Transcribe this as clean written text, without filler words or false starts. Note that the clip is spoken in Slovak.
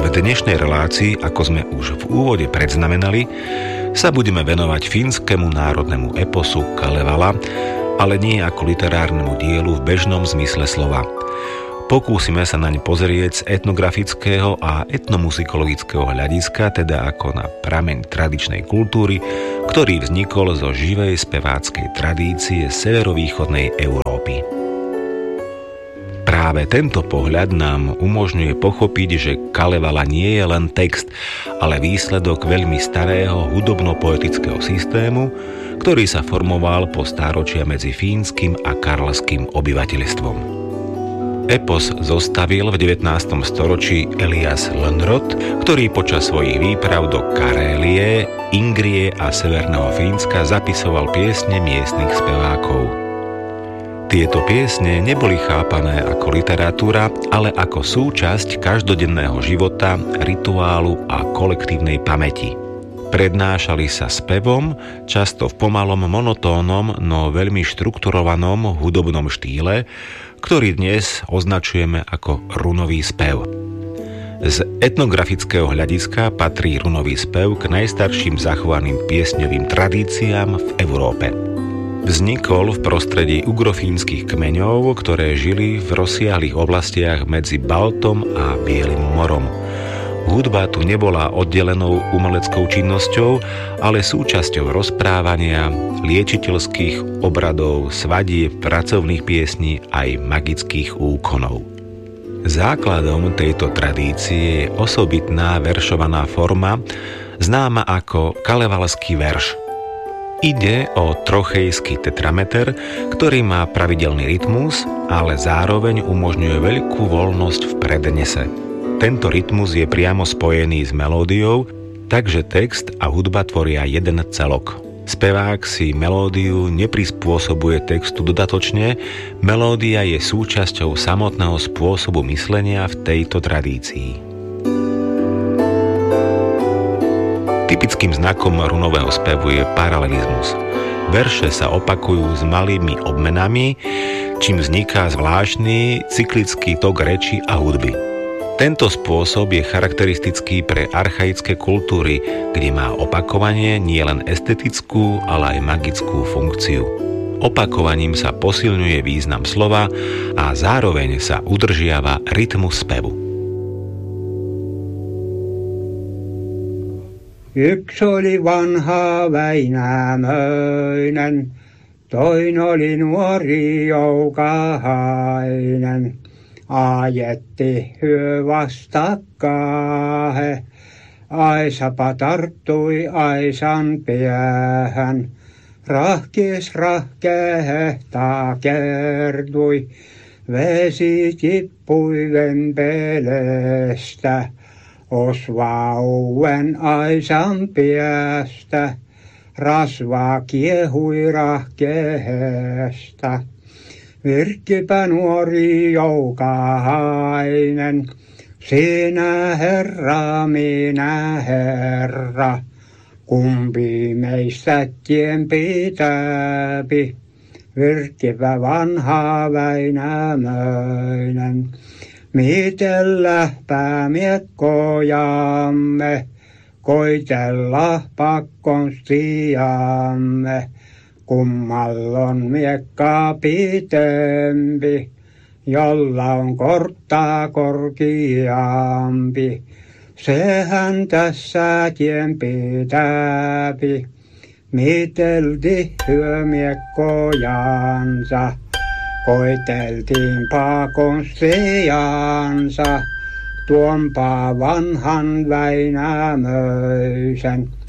V dnešnej relácii, ako sme už v úvode predznamenali, sa budeme venovať fínskemu národnému eposu Kalevala, ale nie ako literárnemu dielu v bežnom zmysle slova. Pokúsime sa naň pozrieť z etnografického a etnomuzikologického hľadiska, teda ako na prameň tradičnej kultúry, ktorý vznikol zo živej speváckej tradície severovýchodnej Európy. Práve tento pohľad nám umožňuje pochopiť, že Kalevala nie je len text, ale výsledok veľmi starého hudobno-poetického systému, ktorý sa formoval po stáročia medzi fínskym a karelským obyvateľstvom. Epos zostavil v 19. storočí Elias Lönnrot, ktorý počas svojich výprav do Karélie, Ingrie a Severného Fínska zapisoval piesne miestnych spevákov. Tieto piesne neboli chápané ako literatúra, ale ako súčasť každodenného života, rituálu a kolektívnej pamäti. Prednášali sa spevom, často v pomalom, monotónnom, no veľmi štrukturovanom hudobnom štýle, ktorý dnes označujeme ako runový spev. Z etnografického hľadiska patrí runový spev k najstarším zachovaným piesňovým tradíciám v Európe. Vznikol v prostredí ugrofínskych kmeňov, ktoré žili v rozsiahlych oblastiach medzi Baltom a Bielym morom. Hudba tu nebola oddelenou umeleckou činnosťou, ale súčasťou rozprávania, liečiteľských obradov, svadieb, pracovných piesní aj magických úkonov. Základom tejto tradície je osobitná veršovaná forma, známa ako kalevalský verš. Ide o trochejský tetrameter, ktorý má pravidelný rytmus, ale zároveň umožňuje veľkú voľnosť v prednese. Tento rytmus je priamo spojený s melódiou, takže text a hudba tvoria jeden celok. Spevák si melódiu neprispôsobuje textu dodatočne, melódia je súčasťou samotného spôsobu myslenia v tejto tradícii. Typickým znakom runového spevu je paralelizmus. Verše sa opakujú s malými obmenami, čím vzniká zvláštny cyklický tok reči a hudby. Tento spôsob je charakteristický pre archaické kultúry, kde má opakovanie nielen estetickú, ale aj magickú funkciu. Opakovaním sa posilňuje význam slova a zároveň sa udržiava rytmus spevu. Yksi oli vanha Väinämöinen, toinen oli nuori Joukahainen. Ajetti hyö vastakkahe, Aisapa tarttui Aisan päähän. Rahkis rahkehtaa kertui, vesi tippui vempelestä. Osvaa uuden Aisan päästä, rasvaa kiehui rahkeesta. Virkkipä nuori Joukahainen, sinä herra, minä herra. Kumpi meistä tien pitääpi, virkkipä vanha Väinämöinen. Mitellä päämiekkojamme, koitella pakkonstiamme. Kummalla on miekkaa pitempi, jolla on korttaa korkeampi. Sehän tässä tien pitääpi, mitelti hyömiekkojansa. Koiteltiinpa konstiansa, tuonpa vanhan Väinämöisen.